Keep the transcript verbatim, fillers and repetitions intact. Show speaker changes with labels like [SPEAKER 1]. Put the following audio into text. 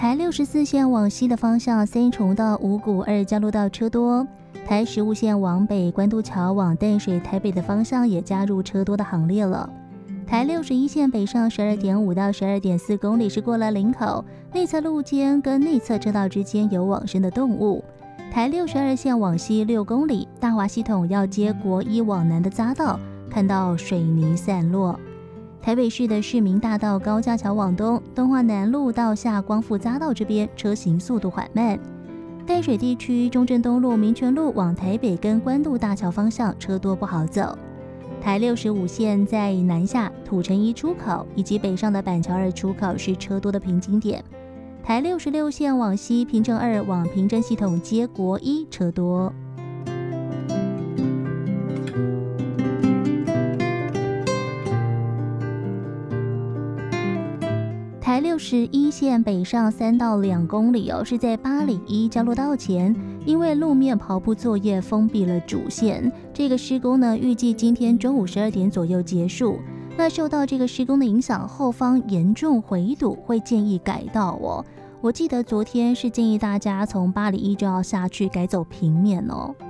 [SPEAKER 1] 台六十四线往西的方向三重到五股二交流道车多，台十五线往北关渡桥往淡水台北的方向也加入车多的行列了。台六十一线北上 十二点五 到 十二点四 公里是过了林口，内侧路肩跟内侧车道之间有往生的动物。台六十二线往西六公里，大华系统要接国一往南的匝道，看到水泥散落。台北市的市民大道高架桥往东，敦化南路到下光复匝道这边车行速度缓慢。淡水地区中正东路、民权路往台北跟关渡大桥方向车多不好走。台六十五线在南下土城一出口以及北上的板桥二出口是车多的瓶颈点。台六十六线往西平镇二往平镇系统接国一车多。台六十一线北上三到两公里哦，是在八里一交流道前，因为路面刨铺作业封闭了主线。这个施工呢，预计今天中午十二点左右结束。那受到这个施工的影响，后方严重回堵，会建议改道哦。我记得昨天是建议大家从八里一就要下去改走平面哦。